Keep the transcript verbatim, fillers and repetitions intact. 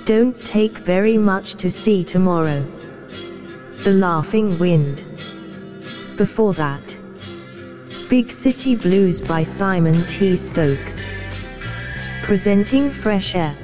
Don't take very much to see tomorrow. The Laughing Wind. Before that, Big City Blues by Simon T. Stokes. Presenting Fresh Air.